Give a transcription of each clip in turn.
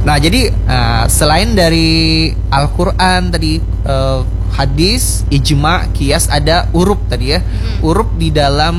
Nah, jadi selain dari Al-Qur'an tadi, hadis, ijma, qiyas, ada uruf tadi ya. Uruf di dalam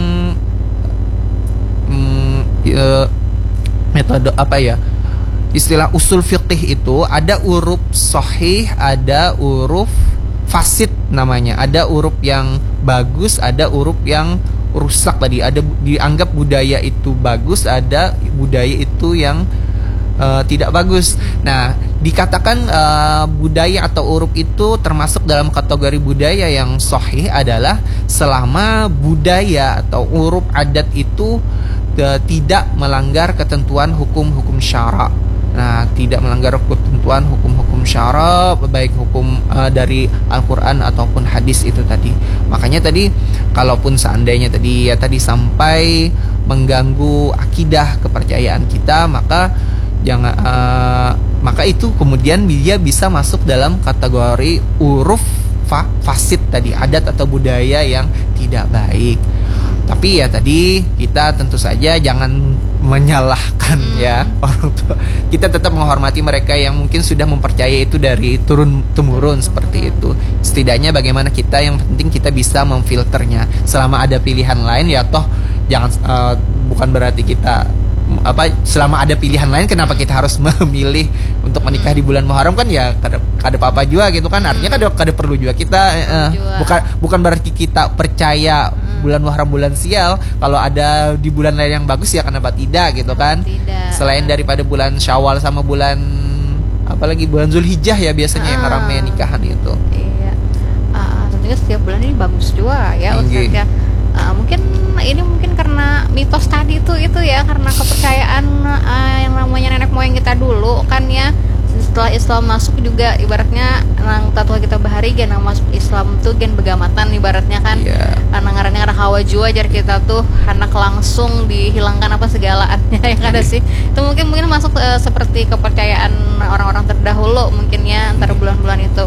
metode apa ya? Istilah usul fiqih itu ada uruf sahih, ada uruf fasid namanya. Ada uruf yang bagus, ada uruf yang rusak tadi. Ada dianggap budaya itu bagus, ada budaya itu yang tidak bagus. Nah, dikatakan budaya atau uruf itu termasuk dalam kategori budaya yang sahih adalah selama budaya atau uruf adat itu tidak melanggar ketentuan hukum-hukum syara. Nah, tidak melanggar ketentuan hukum-hukum syara, baik hukum dari Al-Quran ataupun hadis itu tadi. Makanya tadi, kalaupun seandainya tadi ya tadi sampai mengganggu akidah kepercayaan kita, maka jangan maka itu kemudian dia bisa masuk dalam kategori uruf fasid tadi, adat atau budaya yang tidak baik. Tapi ya tadi kita tentu saja jangan menyalahkan ya orang tua. Kita tetap menghormati mereka yang mungkin sudah mempercayai itu dari turun temurun seperti itu. Setidaknya bagaimana kita, yang penting kita bisa memfilternya. Selama ada pilihan lain ya toh jangan bukan berarti kita selama ada pilihan lain kenapa kita harus memilih untuk menikah di bulan Muharram kan ya kada apa-apa juga gitu kan. Artinya kada perlu juga kita bukan berarti kita percaya bulan Muharram bulan sial. Kalau ada di bulan lain yang bagus ya kenapa tidak gitu kan. Selain daripada bulan Syawal sama bulan apalagi bulan Zulhijjah ya biasanya yang rame nikahan itu. Iya. Tentunya setiap bulan ini bagus juga ya Ustaz ya. Mungkin karena mitos tadi itu ya, karena kepercayaan yang namanya nenek moyang kita dulu kan ya. Setelah Islam masuk juga ibaratnya nang tatua kita bahari gen masuk Islam tuh gen begamatan ibaratnya kan. Karena ngarannya ada hawa jua jar kita tuh anak langsung dihilangkan apa segalaannya yang ada sih. Itu mungkin masuk seperti kepercayaan orang-orang terdahulu mungkin ya antara bulan-bulan itu.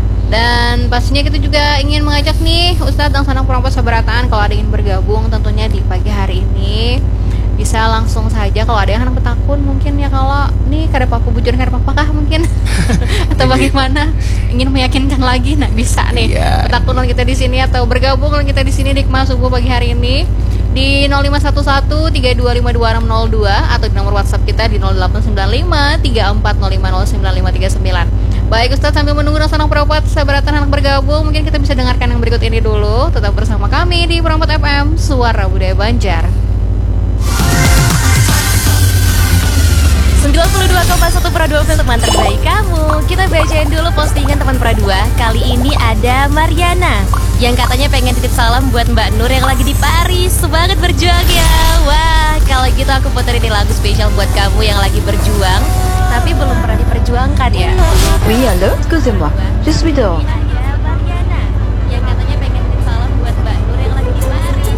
Dan pastinya kita juga ingin mengajak nih Ustadz dan Sanang Perompas Sabarataan, kalau ada ingin bergabung tentunya di pagi hari ini bisa langsung saja. Kalau ada yang hendak bertakun mungkin ya, kalau nih kada apa-apa bujur kada apa-apa kah mungkin atau bagaimana ingin meyakinkan lagi, nah bisa nih bertakun kita di sini atau bergabung kita di sini di Hikmah Subuh pagi hari ini di 0511-3252-602 atau di nomor WhatsApp kita di 0895-3405-0959. Baik Ustadz, sambil menunggu Sanang Perompas Sabarataan hendak bergabung, mungkin kita bisa dengarkan yang berikut ini dulu. Tetap bersama kami di Perompas FM, Suara Budaya Banjar. 92,1 Pradua untuk teman terbaik kamu. Kita bacain dulu postingan teman Pradua. Kali ini ada Mariana yang katanya pengen titip salam buat Mbak Nur yang lagi di Paris. Semangat berjuang ya. Wah, kalau gitu aku puterin lagu spesial buat kamu yang lagi berjuang tapi belum pernah diperjuangkan ya. Oui, allô, excusez-moi, je suis dehors. Ada Mariana yang katanya pengen titip salam buat Mbak Nur yang lagi di Paris.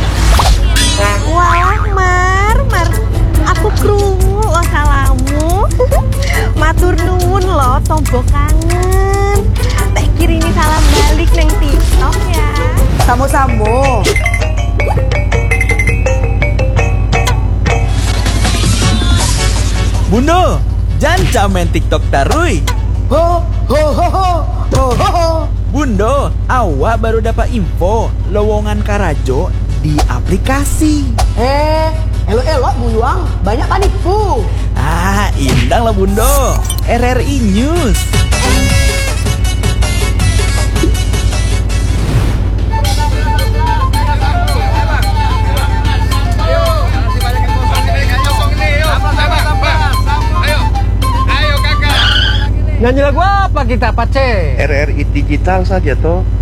Wah, Mar, aku krungu lo salamu. Matur nuwun lo, tombok kangen. Tak kirimi salam balik neng TikTok ya. Samo-samo. Bunda, jangan main TikTok tarui. Ho ho ho ho ho ho ho. Bunda, awak baru dapat info lowongan Karajo di aplikasi. Elok-elok buyuang, banyak panipu. Indang lah Bunda. RRI News. Nyanyi lagu apa kita, Pace? RRI Digital saja toh.